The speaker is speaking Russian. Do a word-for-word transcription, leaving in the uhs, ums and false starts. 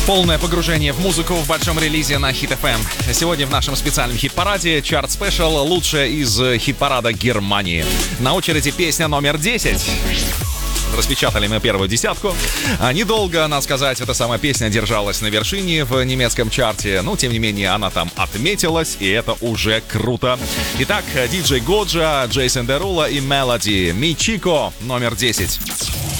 Полное погружение в музыку в большом релизе на Hit эф эм. Сегодня в нашем специальном хит-параде Chart Special лучшее из хит-парада Германии. На очереди песня номер десять. Распечатали мы первую десятку. А недолго, надо сказать, эта самая песня держалась на вершине в немецком чарте. Но, тем не менее, она там отметилась, и это уже круто. Итак, диджей Годжа, Джейсон Дерула и Мелоди. Мичико номер десять.